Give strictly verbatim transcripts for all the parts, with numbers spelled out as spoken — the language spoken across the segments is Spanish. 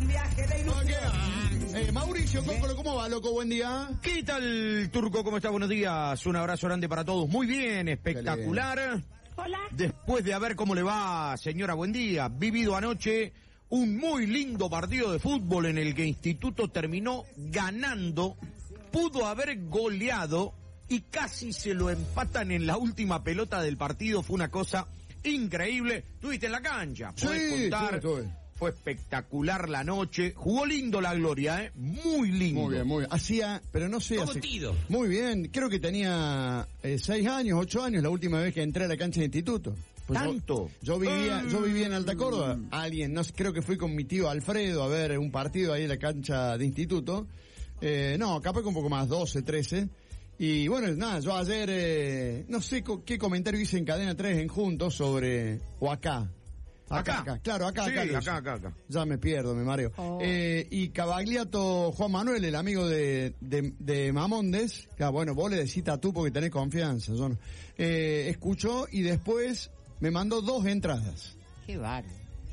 viaje de ilusión. Eh, Mauricio Cóncolo, ¿cómo va, loco? Buen día. ¿Qué tal, Turco? ¿Cómo estás? Buenos días. Un abrazo grande para todos. Muy bien, espectacular. Hola. Después de ver cómo le va, señora, buen día. Vivido anoche un muy lindo partido de fútbol en el que Instituto terminó ganando, pudo haber goleado y casi se lo empatan en la última pelota del partido. Fue una cosa increíble. Estuviste en la cancha, podés Sí, contar. estuve, estuve. Fue espectacular la noche. Jugó lindo la Gloria, ¿eh? Muy lindo. Muy bien, muy bien. Hacía, pero no sé, hace... Tido. Muy bien, creo que tenía eh, seis años, ocho años la última vez que entré a la cancha de Instituto. Pues ¿Tanto? Yo, yo vivía, Mm. yo vivía en Alta Córdoba. Alguien, no sé, creo que fui con mi tío Alfredo a ver un partido ahí en la cancha de Instituto. Eh, no, capaz que un poco más, doce, trece. Y bueno, nada, yo ayer, eh, no sé co- qué comentario hice en Cadena tres en Juntos sobre, o acá. Acá, Acá. acá, claro, acá, Sí, acá. lo acá, hice. acá, acá. Ya me pierdo, me mareo. Oh. Eh, y Cavagliato Juan Manuel, el amigo de, de, de Mamondes, que bueno, vos le decís tú porque tenés confianza, yo no. Eh, escuchó y después me mandó dos entradas. Qué bárbaro.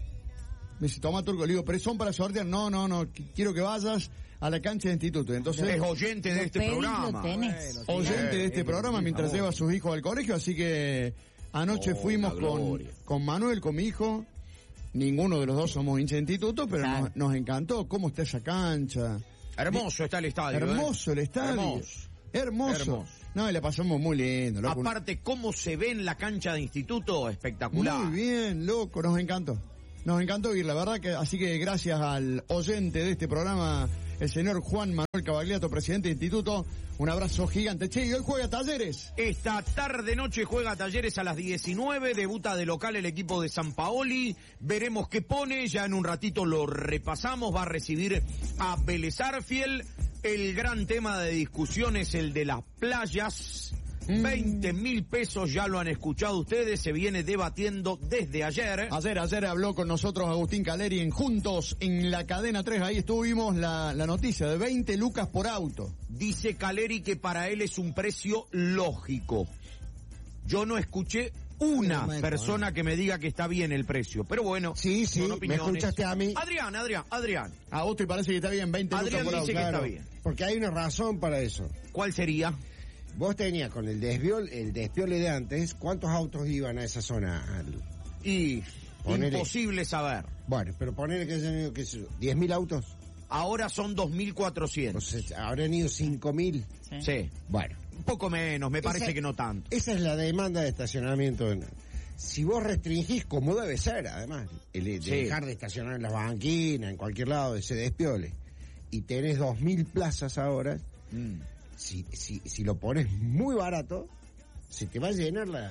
Me dice, toma, Turco, le digo, pero son para sortear. No, no, no, qu- quiero que vayas a la cancha de Instituto. Entonces, Es oyente de Lo este pedís, programa. lo tenés. oyente de este Eh, programa eh, mientras por lleva a favor. sus hijos al colegio, así que anoche Oh, fuimos la con, gloria. con Manuel, con mi hijo. Ninguno de los dos somos hincha de Instituto, pero Claro. nos, nos encantó cómo está esa cancha. Hermoso está el estadio. Hermoso ¿eh? el estadio. Hermoso. Hermoso. Hermoso. No, y la pasamos muy lindo, loco. Aparte, cómo se ve en la cancha de Instituto, espectacular. Muy bien, loco, nos encantó. Nos encantó ir, la verdad que, así que gracias al oyente de este programa, el señor Juan Manuel Cavagliato, presidente de Instituto, un abrazo gigante. Che, y hoy juega Talleres. Esta tarde noche juega Talleres a las diecinueve, debuta de local el equipo de San Paoli, veremos qué pone, ya en un ratito lo repasamos, va a recibir a Vélez Arfiel. El gran tema de discusión es el de las playas. veinte mil pesos, ya lo han escuchado ustedes, se viene debatiendo desde ayer. Ayer, ayer habló con nosotros Agustín Caleri en Juntos, en la cadena tres, ahí estuvimos la, la noticia de veinte lucas por auto. Dice Caleri que para él es un precio lógico. Yo no escuché una Pero, maestro, persona que me diga que está bien el precio, pero bueno. Sí, sí, son me opiniones. escuchaste a mí. Adrián, Adrián, Adrián. A vos te parece que está bien veinte Adrián lucas por dice auto. que Claro, está bien. porque hay una razón para eso. ¿Cuál sería? Vos tenías con el desviole, el despiole de antes, ¿cuántos autos iban a esa zona? Al- Y Ponele. imposible saber. Bueno, pero ponerle que hayan ido, qué sé yo, diez mil autos. Ahora son dos mil cuatrocientos. Entonces, habrán ido cinco mil. Sí. Bueno, Un poco menos, me parece Esa- que no tanto. esa es la demanda de estacionamiento. en- Si vos restringís, como debe ser, además, el de Sí. dejar de estacionar en las banquinas, en cualquier lado, ese despiole, y tenés dos mil plazas ahora, Mm. si, si, si lo pones muy barato, se te va a llenar la,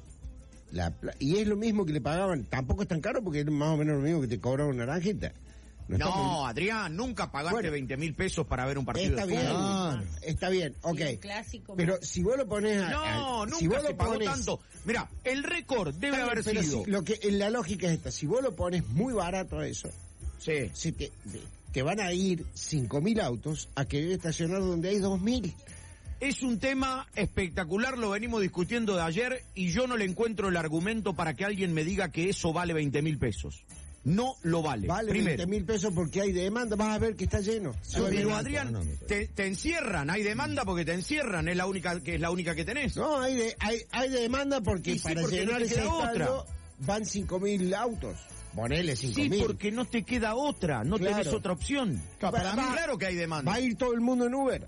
la pla- y es lo mismo que le pagaban, tampoco es tan caro porque es más o menos lo mismo que te cobraban una naranjita. No, está muy- Adrián, nunca pagaste Bueno. veinte mil pesos para ver un partido está de bien, fútbol. Ah. está bien, ok. Y un clásico Pero más. si vos lo pones a, No, a- nunca si vos se lo pagó pones, tanto. Mira, el récord debe Está bien, haber pero sido. si- lo que la lógica es esta, si vos lo pones muy barato a eso, Sí. si te, te, te van a ir cinco mil autos a querer estacionar donde hay dos mil. Es un tema espectacular, lo venimos discutiendo de ayer y yo no le encuentro el argumento para que alguien me diga que eso vale veinte mil pesos. No lo vale. Vale Primero. veinte mil pesos porque hay demanda, vas a ver que está lleno. Se va a Pero llenar. Adrián, te, te encierran, hay demanda porque te encierran, es la única que es la única que tenés. No, hay, de, hay, hay demanda porque Y sí, para porque no llenar te ese queda estadio otra. van cinco mil autos. Ponele cinco Sí, mil. porque no te queda otra, no Claro. tenés otra opción. Claro, para Para mí- mí, claro que hay demanda. Va a ir todo el mundo en Uber.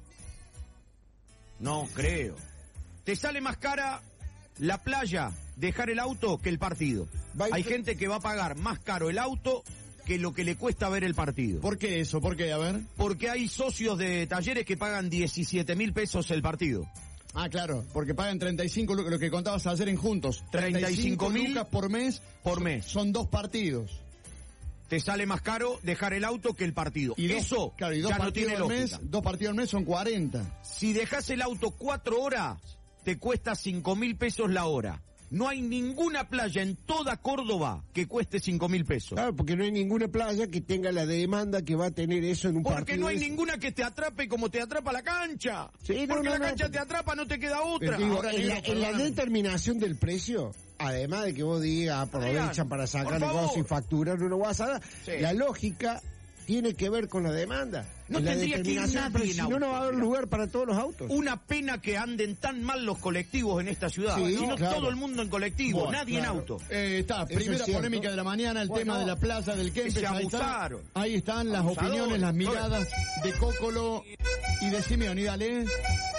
No creo. Te sale más cara la playa, dejar el auto, que el partido. Va a ir- Hay gente que va a pagar más caro el auto que lo que le cuesta ver el partido. ¿Por qué eso? ¿Por qué? A ver. Porque hay socios de Talleres que pagan diecisiete mil pesos el partido. Ah, claro, porque pagan treinta y cinco lucas, lo que contabas ayer en Juntos. treinta y cinco mil lucas por mes. por son- mes. Son dos partidos. Te sale más caro dejar el auto que el partido. Y dos, Eso claro, y dos ya no partidos tiene al mes, lógica. dos partidos al mes son cuarenta. Si dejas el auto cuatro horas, te cuesta cinco mil pesos la hora. No hay ninguna playa en toda Córdoba que cueste cinco mil pesos. Claro, porque no hay ninguna playa que tenga la demanda que va a tener eso en un Porque partido. no hay de- ninguna que te atrape como te atrapa la cancha. Sí, no, Porque no, la no, cancha porque- te atrapa, no te queda otra. Digo, Ahora, en, la, negro, en la perdóname. determinación del precio, además de que vos digas aprovechan Adrián, para sacar por favor. negocio y facturar una guasada, Sí. la lógica tiene que ver con la demanda. No En la tendría que ir determinación, nadie pero en si auto, no, no va a haber mirá. lugar para todos los autos. Una pena que anden tan mal los colectivos en esta ciudad. Sí, Si no, claro. todo el mundo en colectivo, Bueno, nadie claro. en auto. Eh, está, Eso primera es cierto. polémica de la mañana, el Bueno, tema de la plaza del Kempes. se Ahí, está. abusaron. Ahí están las Abusadores. opiniones, las miradas de Cócolo y de Simeoni. Dale.